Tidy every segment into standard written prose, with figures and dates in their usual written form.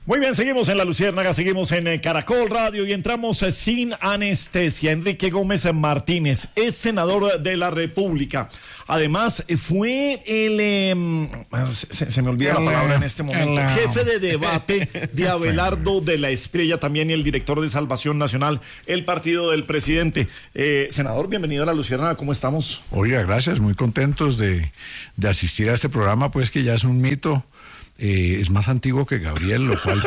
Muy bien, seguimos en La Luciérnaga, seguimos en Caracol Radio y entramos sin anestesia. Enrique Gómez Martínez es senador de la República. Además, fue se me olvida la palabra en este momento, jefe de debate de Abelardo de la Espriella también y el director de Salvación Nacional, el partido del presidente. Senador, bienvenido a La Luciérnaga, ¿cómo estamos? Oiga, gracias, muy contentos de asistir a este programa, pues que ya es un mito. Es más antiguo que Gabriel, lo cual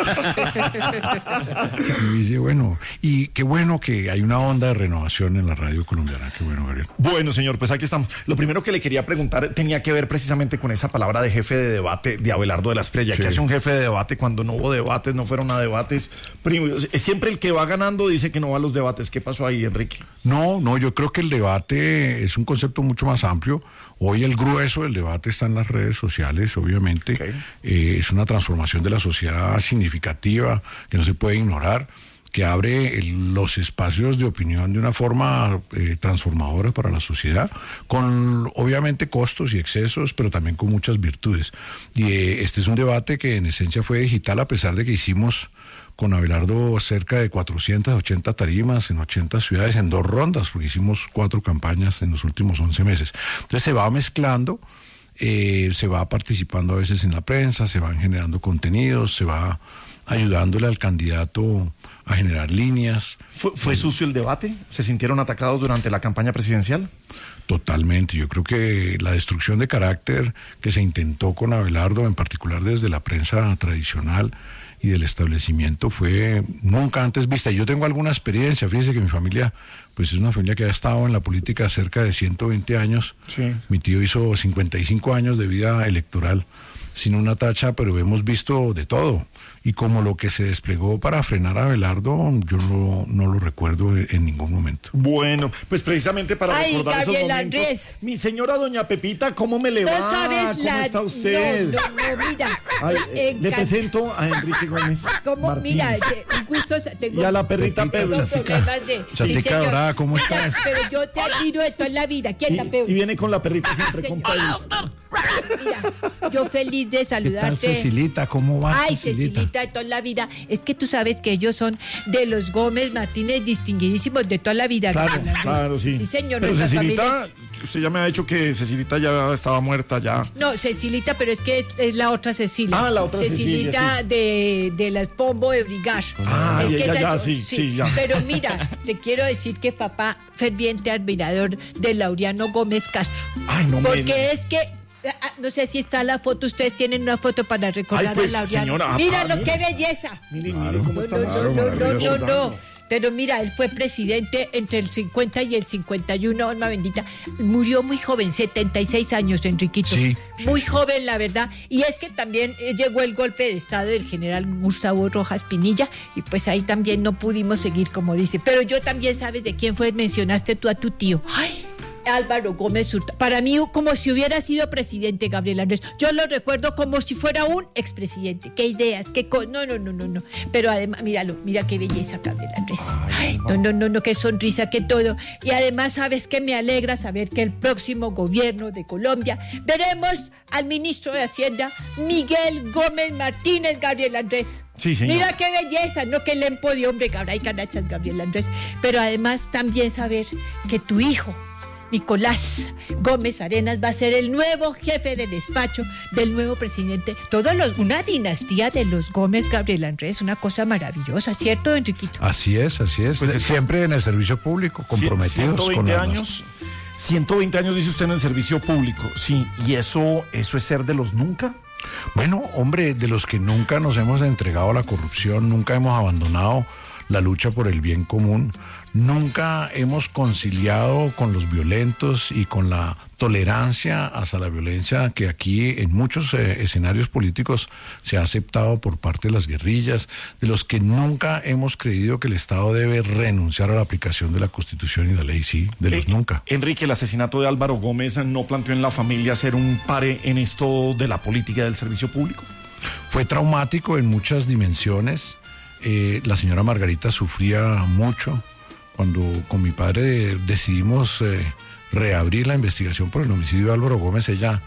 dice, bueno, y qué bueno que hay una onda de renovación en la radio colombiana, qué bueno, Gabriel. Bueno, señor, pues aquí estamos. Lo primero que le quería preguntar tenía que ver precisamente con esa palabra de jefe de debate de Abelardo de la Espriella. Sí. ¿Qué hace un jefe de debate cuando no hubo debates, no fueron a debates? Siempre el que va ganando dice que no va a los debates. ¿Qué pasó ahí, Enrique? No, yo creo que el debate es un concepto mucho más amplio. Hoy el grueso del debate está en las redes sociales, obviamente. Okay. Es una transformación de la sociedad significativa que no se puede ignorar, que abre los espacios de opinión de una forma transformadora para la sociedad, con obviamente costos y excesos, pero también con muchas virtudes. Y este es un debate que en esencia fue digital, a pesar de que hicimos con Abelardo cerca de 480 tarimas en 80 ciudades en 2 rondas, porque hicimos 4 campañas en los últimos 11 meses. Entonces se va mezclando, se va participando a veces en la prensa, se van generando contenidos, se va ayudándole al candidato a generar líneas. ¿Fue sucio el debate? ¿Se sintieron atacados durante la campaña presidencial? Totalmente. Yo creo que la destrucción de carácter que se intentó con Abelardo, en particular desde la prensa tradicional y del establecimiento, fue nunca antes vista. Yo tengo alguna experiencia, fíjese que mi familia, pues es una familia que ha estado en la política cerca de 120 años. Sí. Mi tío hizo 55 años de vida electoral sin una tacha, pero hemos visto de todo. Y como lo que se desplegó para frenar a Abelardo, yo no lo recuerdo en ningún momento. Bueno, pues precisamente para recordar Gabriel esos momentos. Andrés. Mi señora doña Pepita, ¿cómo me le va? No sabes ¿Cómo está usted? No, mira. Le presento a Enrique Gómez ¿Cómo? Mira, un gusto tengo. Y a la perrita Peula. Chatica Dorada, ¿cómo estás? Pero yo te admiro de toda la vida. ¿Quién Peula? Y viene con la perrita siempre con Peula. Mira, yo feliz de saludarte. ¿Qué tal, Cecilita? ¿Cómo va? Ay, Cecilita de toda la vida. Es que tú sabes que ellos son de los Gómez Martínez distinguidísimos de toda la vida. Claro, sí. Sí, señor. Pero Cecilita, usted ya me ha dicho que Cecilita ya estaba muerta ya. No, Cecilita, pero es que es la otra Cecilia. Ah, la otra Cecilita, sí. de las Pombo de Brigage. Ah, es que ya, sí, ya. Pero mira, te quiero decir que papá, ferviente admirador de Laureano Gómez Castro. Ay, no. Porque es que no sé si está la foto, ustedes tienen una foto para recordar pues, a Laureano. Señora, Míralo, qué belleza. Mire cómo está. No. Pero mira, él fue presidente entre el 50 y el 51, alma bendita. Murió muy joven, 76 años, Enriquito. Sí. Muy joven, la verdad. Y es que también llegó el golpe de estado del general Gustavo Rojas Pinilla y pues ahí también no pudimos seguir, como dice. Pero yo también, ¿sabes de quién fue? Mencionaste tú a tu tío. ¡Ay! Álvaro Gómez Hurtado. Para mí, como si hubiera sido presidente, Gabriel Andrés. Yo lo recuerdo como si fuera un expresidente. ¿Qué ideas? No. Pero además, mira qué belleza, Gabriel Andrés. Ay, no, qué sonrisa, qué todo. Y además, ¿sabes qué? Me alegra saber que el próximo gobierno de Colombia veremos al ministro de Hacienda, Miguel Gómez Martínez, Gabriel Andrés. Sí, señor. Mira qué belleza, no qué lempo de hombre, hay canachas, Gabriel Andrés. Pero además también saber que tu hijo, Nicolás Gómez Arenas, va a ser el nuevo jefe de despacho del nuevo presidente. Una dinastía de los Gómez, Gabriel Andrés, una cosa maravillosa, ¿cierto, Enriquito? Así es. Pues siempre en el servicio público, comprometidos 120 con años. 120 años, dice usted, en el servicio público. Sí, ¿y eso es ser de los nunca? Bueno, hombre, de los que nunca nos hemos entregado a la corrupción, nunca hemos abandonado la lucha por el bien común, nunca hemos conciliado con los violentos y con la tolerancia hacia la violencia que aquí en muchos escenarios políticos se ha aceptado por parte de las guerrillas, de los que nunca hemos creído que el Estado debe renunciar a la aplicación de la Constitución y la ley, sí, de los nunca. Enrique, el asesinato de Álvaro Gómez no planteó en la familia hacer un pare en esto de la política del servicio público. Fue traumático en muchas dimensiones. La señora Margarita sufría mucho. Cuando con mi padre decidimos reabrir la investigación por el homicidio de Álvaro Gómez, ella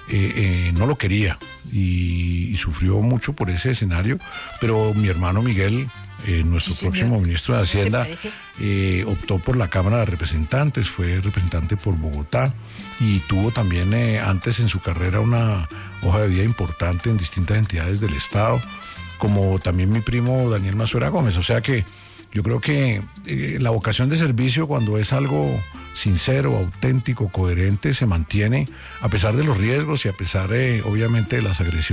no lo quería y sufrió mucho por ese escenario, pero mi hermano Miguel, nuestro próximo ministro de Hacienda, optó por la Cámara de Representantes, fue representante por Bogotá y tuvo también antes en su carrera una hoja de vida importante en distintas entidades del Estado, como también mi primo Daniel Mazuera Gómez. O sea que yo creo que la vocación de servicio, cuando es algo sincero, auténtico, coherente, se mantiene a pesar de los riesgos y a pesar obviamente de las agresiones.